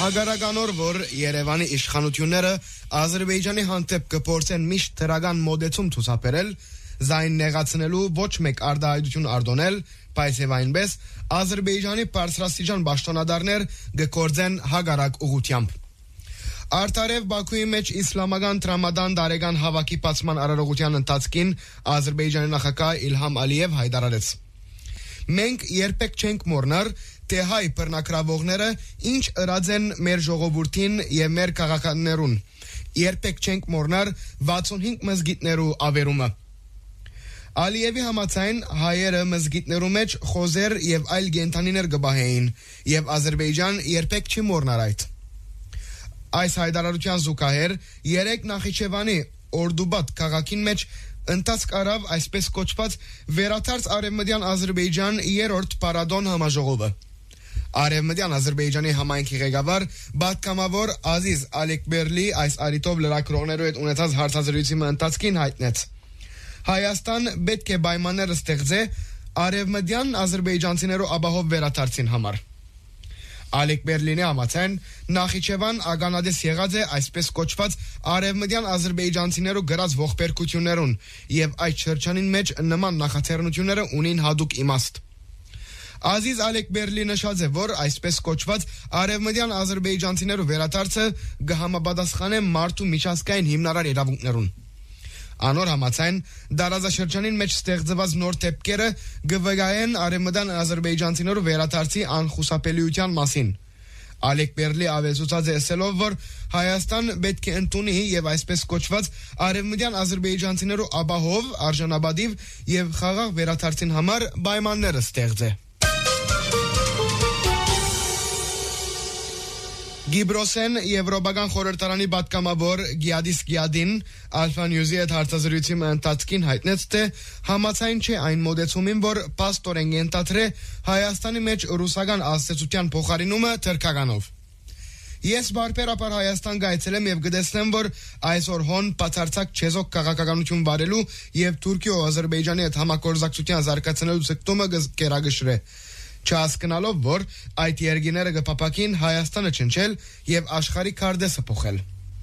Հագարականոր, որ Երևանի իշխանությունները Ադրբեջանի հանդեպ կփորձեն միշտ դրական մոդեցում ցուցաբերել, զայն նեղացնելու ոչ մեկ արդահայտություն արդոնել, բայց եւ այնպես Ադրբեջանի բարձրաստիճան պաշտոնադարներ կգործեն հագարակ ուղղությամբ։ Արտարև Բաքուի մեջ իսլամական տրամադան տարեկան հավաքի բացման արարողության ընթացքին Ադրբեջանի նախագահ Իլհամ Ալիև հայտարարեց. Մենք երբեք չենք մոռանալ, թե հայ բռնակրավողները ինչ ըրած են մեր ժողովրդին եւ մեր քաղաքացիներին։ Երբեք չենք մոռանալ 65 մզգիթներու ավերումը։ Ալիևի համաձայն հայերը մզգիթներու մեջ խոզեր եւ այլ գենթանիներ կբահեին եւ Ադրբեջան երբեք չի մոռանալ այդ։ Այս հայտարարության զուգահեռ 3 Նախիջևանի Օրդուբադ քաղաքին մեջ ընթացք արավ այսպես կոչված վերաթարց Արևմտյան Ադրբեջան 3-րդ պարադոն համաժողովը։ Արևմտյան Ադրբեջանի համայնքի ղեկավար պատգամավոր Ազիզ Ալեկբերլի այս արիտով լրագրողներու հետ ունեցած հարցազրույցի ընթացքին հայտնեց. Հայաստան պետք է պայմաններ ստեղծե Արևմտյան ադրբեջանցիներու ապահով վերաթարցին համար։ Ալեկբերլինի համաձայն Նախիջևան ագանադես եղած է այսպես կոչված արևմտյան ադրբեջանցիներու գրած ողբերգություններուն եւ այդ շրջանին մեջ նման նախաձեռնությունները ունին հadoop իմաստ։ Ազիզ Ալեկբերլի նշած է, որ այսպես կոչված արևմտյան ադրբեջանցիներու վերաթարցը կհամապատասխանե մարդու միջազգային հիմնարար իրավունքներուն։ Անոր համաձայն դարաշրջանին մեջ ստեղծված նոր դեպքերը կվկայեն արևմտյան ադրբեջանցիներու վերաթարցի անխուսափելիության մասին։ Ալեկբերլի ավելացուած է ասելով, որ Հայաստան պետք է ընդունի եւ այսպես կոչված արևմտյան ադրբեջանցիներու ապահով, արժանապատիվ եւ խաղաղ վերաթարցին համար պայմաններ ստեղծե։ Գիբրոսեն Եվրոպական խորհրդարանի պատգամավոր Գիադիս Գիադին Alpha News-ի հետ հարցազրույցի ընթացքին հայտնեց, թե համաձայն չէ այն մոդեցումին, որ պաստորեն ենթադրե Հայաստանի մեջ ռուսական ազդեցության փոխարինումը թրքականով։ Ես բարբերաբար Հայաստան գայցել եմ եւ գտեցնեմ, որ այսօր հոն բացարձակ չեզոք քաղաքականություն վարելու եւ Թուրքիա ու Ադրբեջանի հետ համագործակցության զարգացնելու ցկտումը կերագշրե։ Չհասկանալով, որ այդ երկիները կփապակին Հայաստանը չնչել եւ աշխարհի քարտեզը փոխել։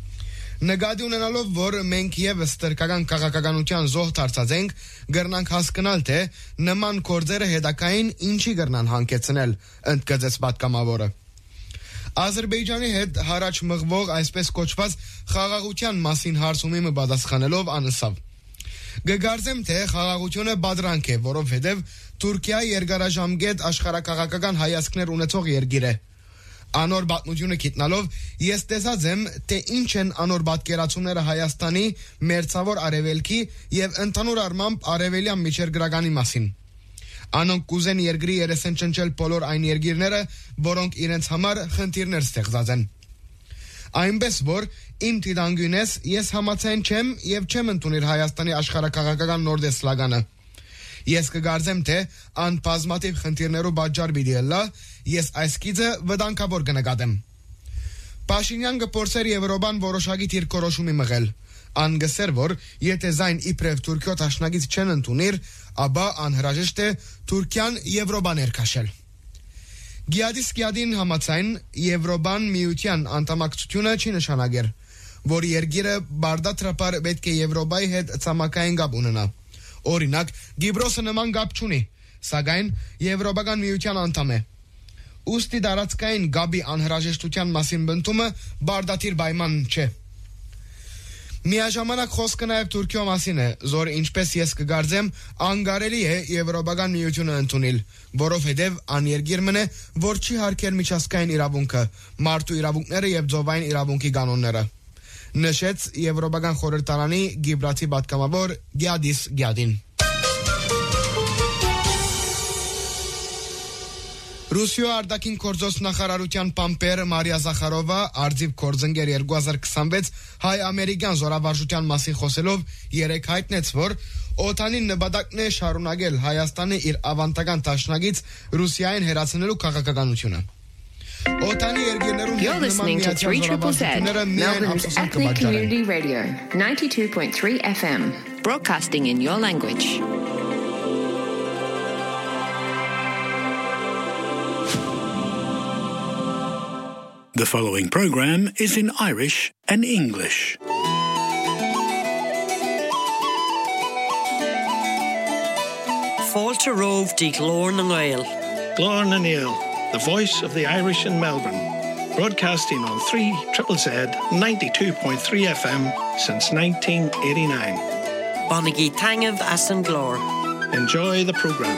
Նկատի ունենալով, որ մենք եւս տրկական քաղաքականության զոհ դարձած ենք, կրնանք հասկանալ, թե նման գործերը հետակային ինչի կրնան հանգեցնել, ընդգծեց պատգամավորը։ Ադրբեջանի հետ հարաճ մղվող այսպես կոչված խաղաղության մասին հարցումի պատասխանելով անըսավ. Գգարձեմ, թե խաղաղությունը բادرանք է, որովհետև Թուրքիա երկարաժամկետ աշխարհակաղակական հայացքներ ունեցող երկիր է։ Անոր պատմությունը գիտնալով ես տեսած եմ, թե ինչ են անոր պատկերացումները Հայաստանի, մերձավոր Արևելքի եւ ընդհանուր առմամբ արևելյան միջերգրականի մասին։ Անոնք կուզեն երկրի երեսեն ճնճել բոլոր այն երկիրները, որոնք իրենց համար խնդիրներ ստեղծած են։ Այնպես որ իմ դիտանկյունից ես համաձայն չեմ եւ չեմ ընդունել Հայաստանի աշխարհակաղակական նոր դեսլագանը։ Ես կգարձեմ, թե ան բազմաթիվ խնդիրներու պատճառ պիտի ելա, ես այս գիծը վտանգավոր կնկատեմ։ Փաշինյան կփորձեր Եվրոպան որոշակի դիրքորոշումի մղել։ Ան գսեր, որ եթե զայն իբրև Թուրքիո տաշնագից չեն ընդունիր, ապա անհրաժեշտ է Թուրքիան Եվրոպա ներքաշել։ Գիադիս Գիադին համաձայն Եվրոպան միության անդամակցությունը չի նշանակեր, որ երկիրը բարդատրապար պետք է Եվրոպայի հետ ցամաքային կապ ունենա։ Օրինակ, Գիբրոսը նման կապ չունի, սակայն Եվրոպական միության անդամ է։ Ուստի դարածքային կապի անհրաժեշտության մասին բնդումը բարդաթիր պայման չէ։ Միաժամանակ խոսքը նաև Թուրքիո մասին է, որ ինչպես ես կգարձեմ, անգարելի է Եվրոպական միությունը ընդունել, որովհետև ան երկիր մնե, որ չի հարգել միջազգային իրավունքը, մարդու իրավունքները եւ ծովային իրավունքի կանոնները։ Նշեց Եվրոպական խորհրդարանի Գիբրատի պատգամավոր Գիադիս Գիադին։ Ռուսիո արտաքին գործոս նախարարության պամպեր Մարիա Զախարովա արձիվ կորձընկեր 2026 հայ-ամերիկյան զորավարժության մասին խոսելով երեք հայտնեց, որ օտանի նպատակն է շարունակել Հայաստանը իր ավանդական դաշնակից Ռուսիային հերացնելու քաղաքականությունը։ Օտանի երկրներում You're listening to 3ZZZ, Melbourne's ethnic community radio, 92.3 FM, broadcasting in your language. The following programme is in Irish and English. Fáilte Rómh dí Glór na Gael. Glór na Níl, the voice of the Irish in Melbourne. Broadcasting on 3ZZZ 92.3 FM since 1989. Bonagí Tangov as an Glór. Enjoy the programme.